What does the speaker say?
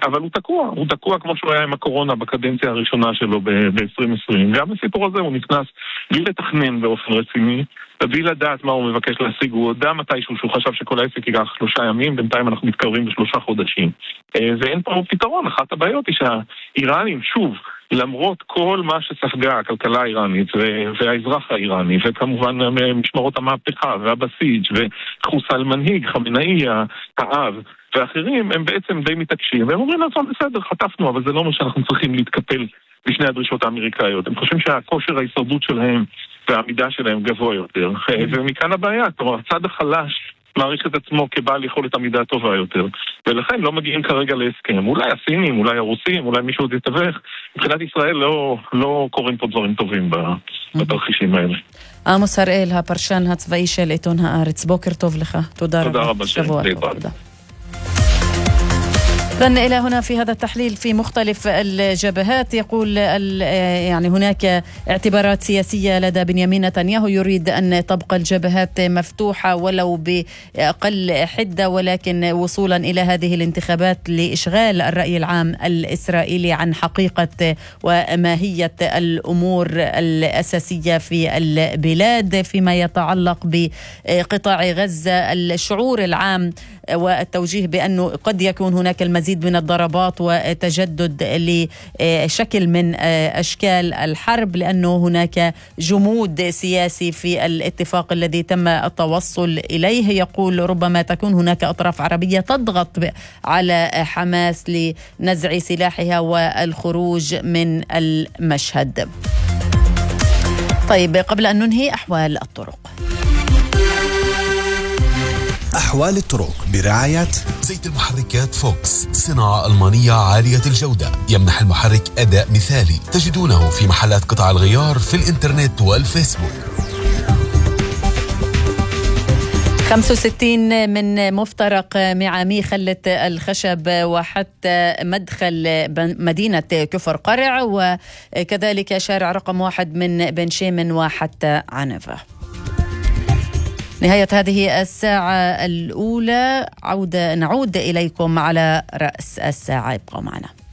אבל הוא תקוע כמו שהוא היה עם הקורונה בקדנציה הראשונה שלו ב-2020. גם בסיפור הזה הוא נכנס בלי לתכנן באופן רציני, בלי לדעת מה הוא מבקש להשיג. הוא הודע מתישהו שהוא חשב שכל העסק ייקח 3 ימים, בינתיים אנחנו מתקרבים ב3 חודשים. ואין פה פתרון. אחת הבעיות היא שהאיראנים, שוב, למרות כל מה שספגה הכלכלה האיראנית והאזרח האיראני, וכמובן משמרות המהפכה והבסיג' וחוסל מנהיג, חמינאי האב ואחרים, הם בעצם די מתעקשים, והם אומרים לעצמם, בסדר, חטפנו, אבל זה לא אומר שאנחנו צריכים להתקפל לפני הדרישות האמריקאיות. הם חושבים שהכושר ההישרדות שלהם והעמידה שלהם גבוה יותר. ומכאן הבעיה, הצד החלש מעריך את עצמו כבעל יכולת עמידה טובה יותר. ולכן לא מגיעים כרגע להסכם. אולי הסינים, אולי הרוסים, אולי מישהו עוד יתווך. מבחינת ישראל לא קוראים פה דברים טובים בתרחישים האלה. עמוס הראל, הפרשן הצבאי של עיתון הארץ. בוקר טוב לך. תודה רבה. שבוע טוב. תודה. إلى هنا في هذا التحليل في مختلف الجبهات يقول يعني هناك اعتبارات سياسية لدى بنيامين نتنياهو، يريد أن تبقى الجبهات مفتوحة ولو بأقل حدة، ولكن وصولا إلى هذه الانتخابات لإشغال الرأي العام الإسرائيلي عن حقيقة وماهية الأمور الأساسية في البلاد فيما يتعلق بقطاع غزة. الشعور العام والتوجيه بأنه قد يكون هناك المزيد من الضربات وتجدد لشكل من أشكال الحرب، لأنه هناك جمود سياسي في الاتفاق الذي تم التوصل إليه. يقول ربما تكون هناك أطراف عربية تضغط على حماس لنزع سلاحها والخروج من المشهد. طيب، قبل أن ننهي أحوال الطرق. أحوال الطرق برعاية زيت المحركات فوكس، صناعة ألمانية عالية الجودة، يمنح المحرك أداء مثالي. تجدونه في محلات قطع الغيار في الإنترنت والفيسبوك. 65 من مفترق معامي خلة الخشب وحتى مدخل مدينة كفر قرع، وكذلك شارع رقم 1 من بن شيمن وحتى عنفة. نهاية هذه الساعة الأولى. نعود إليكم على رأس الساعة. ابقوا معنا.